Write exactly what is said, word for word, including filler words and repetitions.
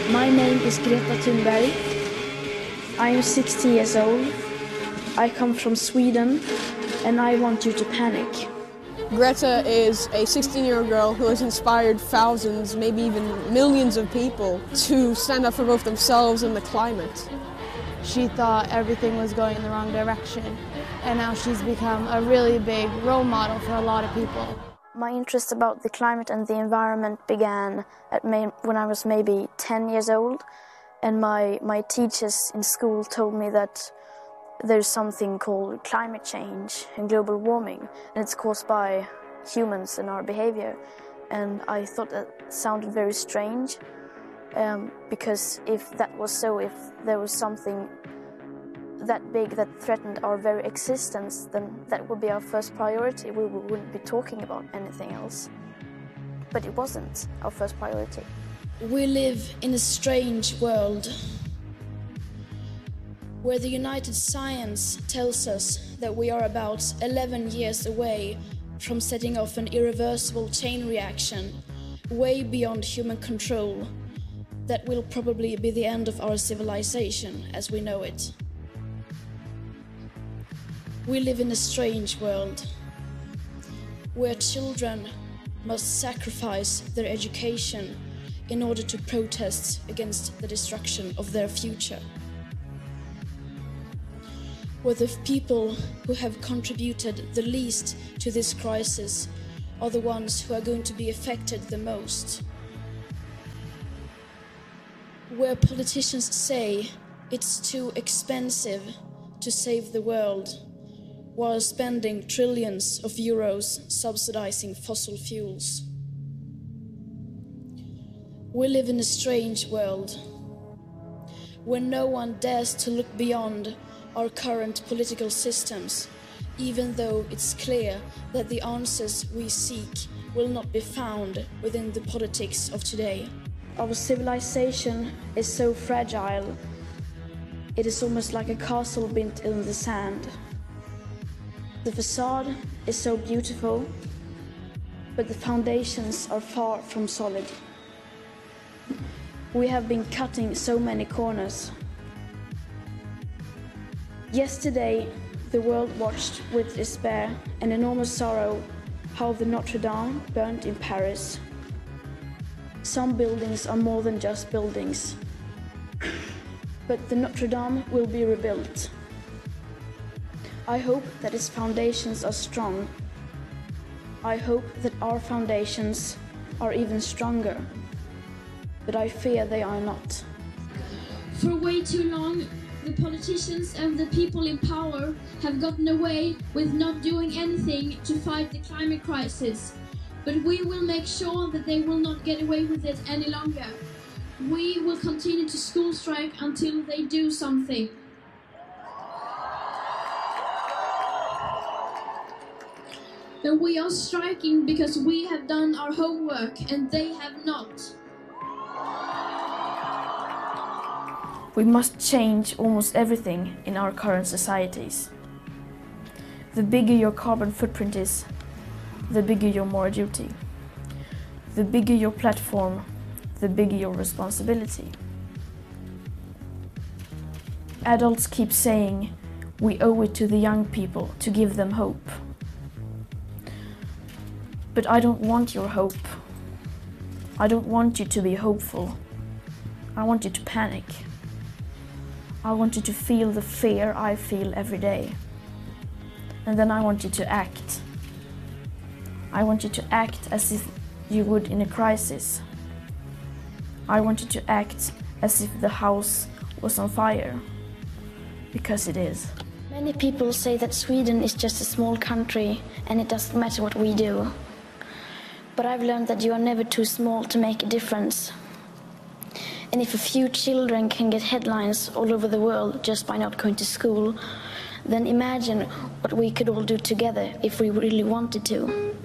My name is Greta Thunberg. I am sixty years old. I come from Sweden, and I want you to panic. Greta is a sixteen-year-old girl who has inspired thousands, maybe even millions of people to stand up for both themselves and the climate. She thought everything was going in the wrong direction, and now she's become a really big role model for a lot of people. My interest about the climate and the environment began at may, when I was maybe ten years old, and my, my teachers in school told me that there's something called climate change and global warming, and it's caused by humans and our behavior. And I thought that sounded very strange, um, because if that was so, if there was something that big that threatened our very existence, then that would be our first priority. We wouldn't be talking about anything else. But it wasn't our first priority. We live in a strange world where the United Science tells us that we are about eleven years away from setting off an irreversible chain reaction way beyond human control that will probably be the end of our civilization as we know it. We live in a strange world where children must sacrifice their education in order to protest against the destruction of their future. Where the people who have contributed the least to this crisis are the ones who are going to be affected the most. Where politicians say it's too expensive to save the world, while spending trillions of euros subsidizing fossil fuels. We live in a strange world where no one dares to look beyond our current political systems, even though it's clear that the answers we seek will not be found within the politics of today. Our civilization is so fragile. It is almost like a castle built in the sand. The facade is so beautiful, but the foundations are far from solid. We have been cutting so many corners. Yesterday, the world watched with despair and enormous sorrow how the Notre Dame burned in Paris. Some buildings are more than just buildings, but the Notre Dame will be rebuilt. I hope that its foundations are strong. I hope that our foundations are even stronger, but I fear they are not. For way too long, the politicians and the people in power have gotten away with not doing anything to fight the climate crisis. But we will make sure that they will not get away with it any longer. We will continue to school strike until they do something. And we are striking because we have done our homework and they have not. We must change almost everything in our current societies. The bigger your carbon footprint is, the bigger your moral duty. The bigger your platform, the bigger your responsibility. Adults keep saying we owe it to the young people to give them hope. But I don't want your hope. I don't want you to be hopeful. I want you to panic. I want you to feel the fear I feel every day. And then I want you to act. I want you to act as if you would in a crisis. I want you to act as if the house was on fire. Because it is. Many people say that Sweden is just a small country and it doesn't matter what we do. But I've learned that you are never too small to make a difference. And if a few children can get headlines all over the world just by not going to school, then imagine what we could all do together if we really wanted to.